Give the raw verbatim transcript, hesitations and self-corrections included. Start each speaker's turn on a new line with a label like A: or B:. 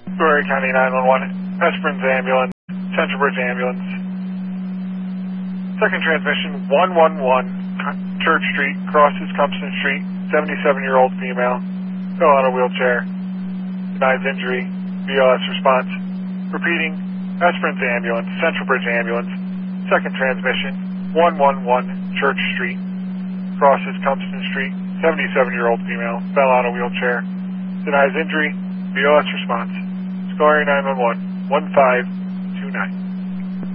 A: Story County nine one one, Esperance Ambulance, Central Bridge Ambulance. Second transmission, one one one, Church Street, crosses Compton Street, seventy-seven-year-old female, fell out of wheelchair, denies injury, B L S response. Repeating, Esperance Ambulance, Central Bridge Ambulance, second transmission, one one one, Church Street, crosses Compton Street, seventy-seven-year-old female, fell out of wheelchair, denies injury, B L S response. Scoring nine one one, one five two nine.